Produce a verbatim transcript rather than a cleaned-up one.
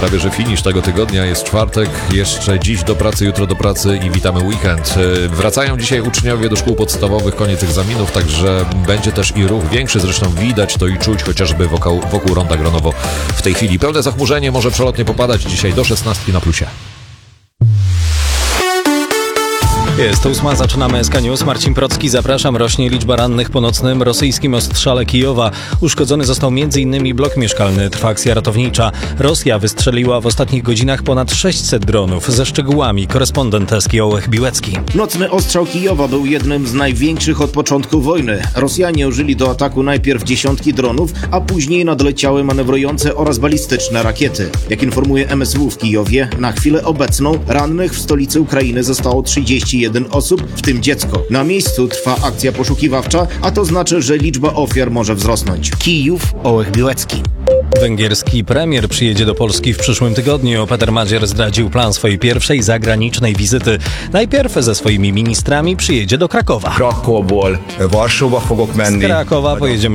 prawie że finisz tego tygodnia. Jest czwartek, jeszcze dziś do pracy, jutro do pracy i witamy weekend. Wracają dzisiaj uczniowie do szkół podstawowych, koniec egzaminów, także będzie też i ruch większy. Zresztą widać to i czuć chociażby wokół, wokół Ronda Gronowo w tej chwili. Pełne zachmurzenie może przelotnie popadać dzisiaj do szesnastki na plusie. Jest ósma, zaczynamy S K News. Marcin Procki, zapraszam. Rośnie liczba rannych po nocnym rosyjskim ostrzale Kijowa. Uszkodzony został m.in. blok mieszkalny. Trwa akcja ratownicza. Rosja wystrzeliła w ostatnich godzinach ponad sześćset dronów. Ze szczegółami korespondent S K Ołech Biłecki. Nocny ostrzał Kijowa był jednym z największych od początku wojny. Rosjanie użyli do ataku najpierw dziesiątki dronów, a później nadleciały manewrujące oraz balistyczne rakiety. Jak informuje M S W w Kijowie, na chwilę obecną rannych w stolicy Ukrainy zostało trzydzieści jeden osób, w tym dziecko. Na miejscu trwa akcja poszukiwawcza, a to znaczy, że liczba ofiar może wzrosnąć. Kijów, Ołech Biłecki. Węgierski premier przyjedzie do Polski w przyszłym tygodniu. Peter Madzier zdradził plan swojej pierwszej zagranicznej wizyty. Najpierw ze swoimi ministrami przyjedzie do Krakowa. Krakowból Varsóba fogok menni. Z Krakowa pojedziemy